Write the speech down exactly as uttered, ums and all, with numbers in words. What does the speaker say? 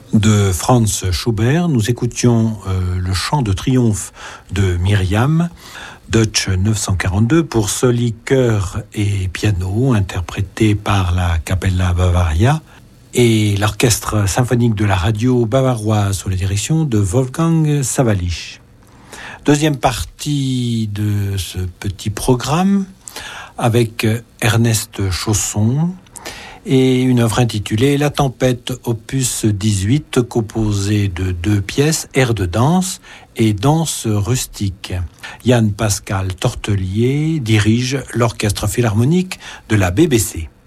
De Franz Schubert, nous écoutions euh, le chant de triomphe de Myriam, Deutsch neuf cent quarante-deux, pour soli, chœur et piano, interprété par la Capella Bavaria et l'orchestre symphonique de la radio bavaroise sous la direction de Wolfgang Sawallisch. Deuxième partie de ce petit programme avec Ernest Chausson et une œuvre intitulée La Tempête, opus dix-huit, composée de deux pièces, air de danse et danse rustique. Yann Pascal Tortelier dirige l'orchestre philharmonique de la B B C.